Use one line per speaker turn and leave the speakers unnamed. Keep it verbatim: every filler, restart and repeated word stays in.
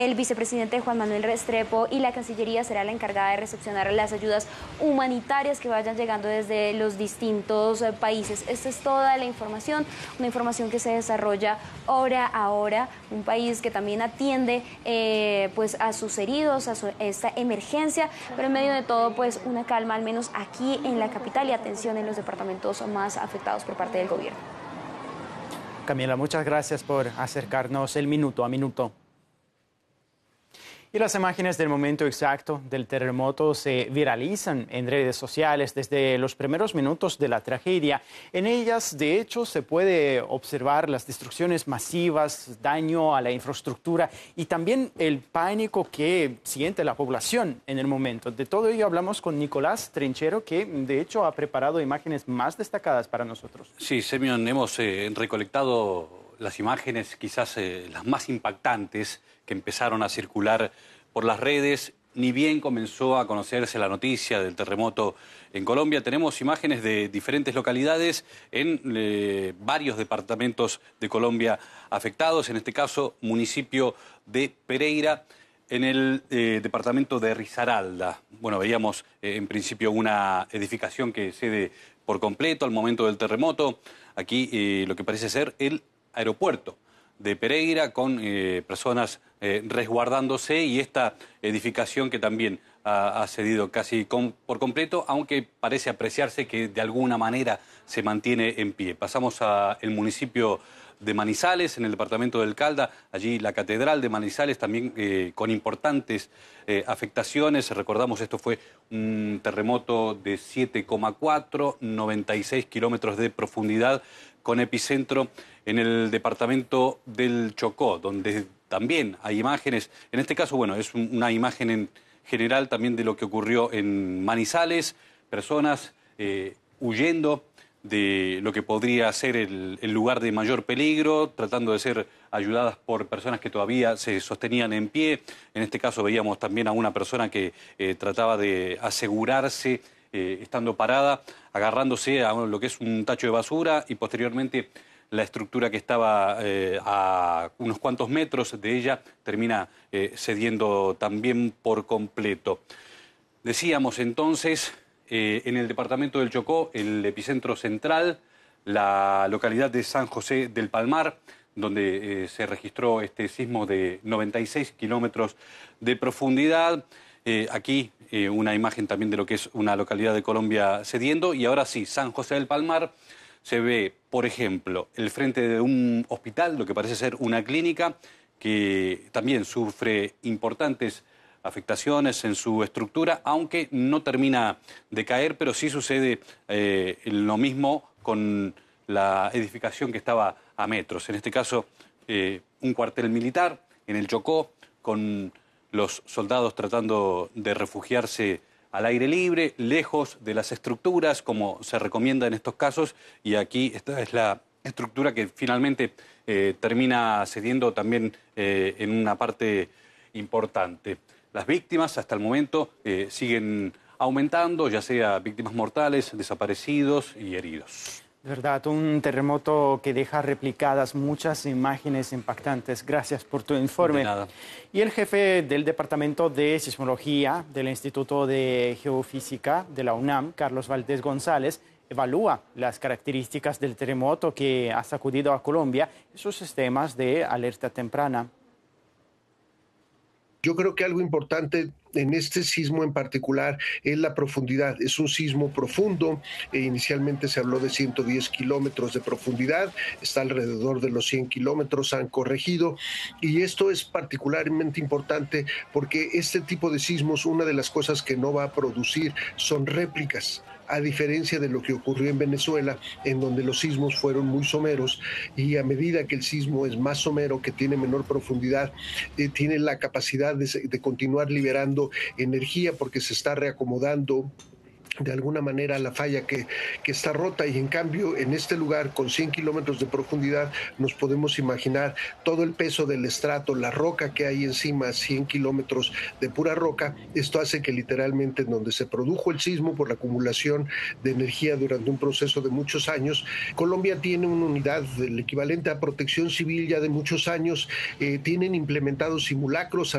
El vicepresidente Juan Manuel Restrepo y la Cancillería será la encargada de recepcionar las ayudas humanitarias que vayan llegando desde los distintos eh, países. Esta es toda la información, una información que se desarrolla hora a hora, un país que también atiende eh, pues a sus heridos, a su, esta emergencia, pero en medio de todo pues una calma, al menos aquí en la capital, y atención en los departamentos más afectados por parte del gobierno.
Camila, muchas gracias por acercarnos el minuto a minuto. Y las imágenes del momento exacto del terremoto se viralizan en redes sociales desde los primeros minutos de la tragedia. En ellas, de hecho, se puede observar las destrucciones masivas, daño a la infraestructura y también el pánico que siente la población en el momento. De todo ello hablamos con Nicolás Trinchero, que de hecho ha preparado imágenes más destacadas para nosotros.
Sí, Semyon, hemos eh, recolectado las imágenes quizás eh, las más impactantes que empezaron a circular por las redes. Ni bien comenzó a conocerse la noticia del terremoto en Colombia, tenemos imágenes de diferentes localidades en eh, varios departamentos de Colombia afectados, en este caso municipio de Pereira, en el eh, departamento de Risaralda. Bueno, veíamos eh, en principio una edificación que cede por completo al momento del terremoto. Aquí eh, lo que parece ser el aeropuerto de Pereira, con eh, personas eh, resguardándose, y esta edificación que también ha, ha cedido casi con, por completo, aunque parece apreciarse que de alguna manera se mantiene en pie. Pasamos al municipio de Manizales, en el departamento del Calda, allí la catedral de Manizales también eh, con importantes eh, afectaciones. Recordamos, esto fue un terremoto de siete coma cuatro, noventa y seis kilómetros de profundidad, con epicentro en el departamento del Chocó, donde también hay imágenes. En este caso, bueno, es una imagen en general también de lo que ocurrió en Manizales, personas eh, huyendo de lo que podría ser el, el lugar de mayor peligro, tratando de ser ayudadas por personas que todavía se sostenían en pie. En este caso veíamos también a una persona que eh, trataba de asegurarse eh, estando parada, agarrándose a lo que es un tacho de basura, y posteriormente la estructura que estaba eh, a unos cuantos metros de ella termina eh, cediendo también por completo. Decíamos entonces, eh, en el departamento del Chocó, el epicentro central, la localidad de San José del Palmar, donde eh, se registró este sismo de noventa y seis kilómetros de profundidad. Eh, aquí eh, una imagen también de lo que es una localidad de Colombia cediendo. Y ahora sí, San José del Palmar, se ve, por ejemplo, el frente de un hospital, lo que parece ser una clínica, que también sufre importantes afectaciones en su estructura, aunque no termina de caer, pero sí sucede eh, lo mismo con la edificación que estaba a metros. En este caso, eh, un cuartel militar en el Chocó, con los soldados tratando de refugiarse al aire libre, lejos de las estructuras, como se recomienda en estos casos, y aquí esta es la estructura que finalmente eh, termina cediendo también eh, en una parte importante. Las víctimas hasta el momento eh, siguen aumentando, ya sea víctimas mortales, desaparecidos y heridos.
De verdad, un terremoto que deja replicadas muchas imágenes impactantes. Gracias por tu informe.
De nada.
Y el jefe del Departamento de Sismología del Instituto de Geofísica de la UNAM, Carlos Valdés González, evalúa las características del terremoto que ha sacudido a Colombia y sus sistemas de alerta temprana.
Yo creo que algo importante en este sismo en particular es la profundidad. Es un sismo profundo. E inicialmente se habló de ciento diez kilómetros de profundidad. Está alrededor de los cien kilómetros, han corregido. Y esto es particularmente importante porque este tipo de sismos, una de las cosas que no va a producir son réplicas, a diferencia de lo que ocurrió en Venezuela, en donde los sismos fueron muy someros, y a medida que el sismo es más somero, que tiene menor profundidad, eh, tiene la capacidad de, de continuar liberando energía porque se está reacomodando de alguna manera la falla que, que está rota. Y en cambio en este lugar con cien kilómetros de profundidad nos podemos imaginar todo el peso del estrato, la roca que hay encima, cien kilómetros de pura roca. Esto hace que literalmente en donde se produjo el sismo por la acumulación de energía durante un proceso de muchos años, Colombia tiene una unidad del equivalente a Protección Civil ya de muchos años, eh, tienen implementados simulacros